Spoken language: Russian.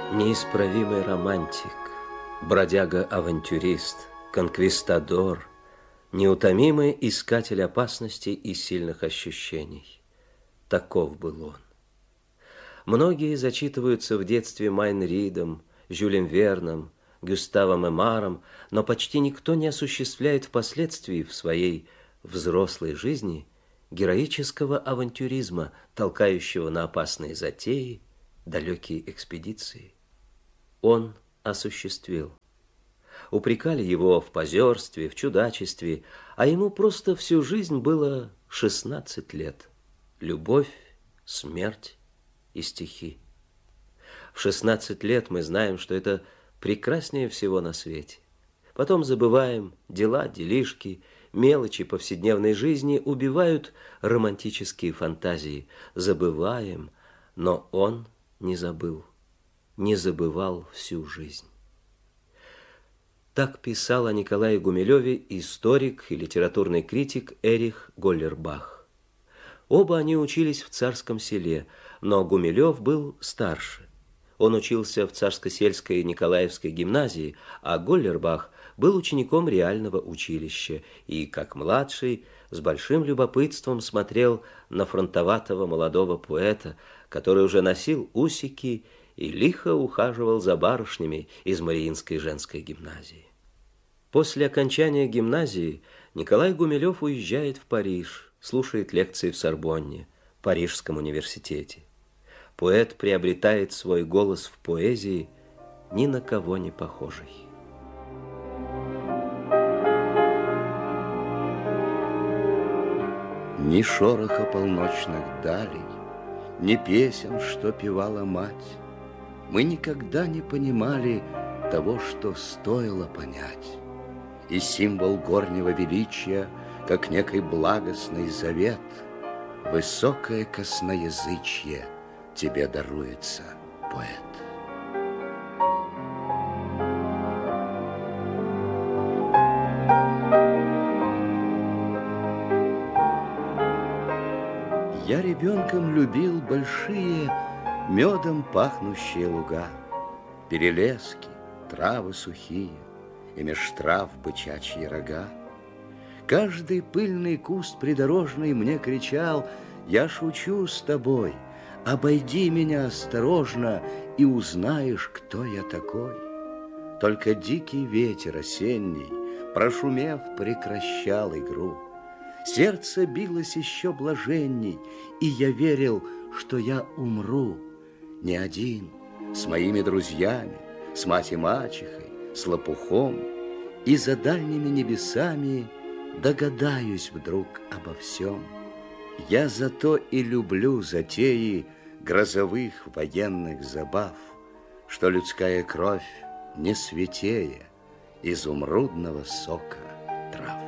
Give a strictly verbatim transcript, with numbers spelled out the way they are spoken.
Неисправимый романтик, бродяга-авантюрист, конквистадор, неутомимый искатель опасностей и сильных ощущений. Таков был он. Многие зачитываются в детстве Майн Ридом, Жюлем Верном, Гюставом Эмаром, но почти никто не осуществляет впоследствии в своей взрослой жизни героического авантюризма, толкающего на опасные затеи, далекие экспедиции. Он осуществил. Упрекали его в позерстве, в чудачестве, а ему просто всю жизнь было шестнадцать лет. Любовь, смерть и стихи. В шестнадцать лет мы знаем, что это прекраснее всего на свете. Потом забываем дела, делишки, мелочи повседневной жизни, убивают романтические фантазии. Забываем, но он не забыл, не забывал всю жизнь. Так писал о Николае Гумилеве историк и литературный критик Эрих Голлербах. Оба они учились в Царском Селе, но Гумилев был старше. Он учился в Царско-сельской Николаевской гимназии, а Голлербах был учеником реального училища и, как младший, с большим любопытством смотрел на фронтоватого молодого поэта, который уже носил усики и лихо ухаживал за барышнями из Мариинской женской гимназии. После окончания гимназии Николай Гумилев уезжает в Париж, слушает лекции в Сорбонне, Парижском университете. Поэт приобретает свой голос в поэзии, ни на кого не похожий. Ни шороха полночных далей, ни песен, что певала мать, мы никогда не понимали того, что стоило понять. И символ горнего величия, как некий благостный завет, высокое косноязычье тебе даруется, поэт. Я ребенком любил большие медом пахнущие луга, перелески, травы сухие и меж трав бычачьи рога. Каждый пыльный куст придорожный мне кричал: я шучу с тобой, обойди меня осторожно, и узнаешь, кто я такой. Только дикий ветер осенний, прошумев, прекращал игру. Сердце билось еще блаженней, и я верил, что я умру. Не один, с моими друзьями, с мать и мачехой, с лопухом, и за дальними небесами догадаюсь вдруг обо всем. Я зато и люблю затеи грозовых военных забав, что людская кровь не святее изумрудного сока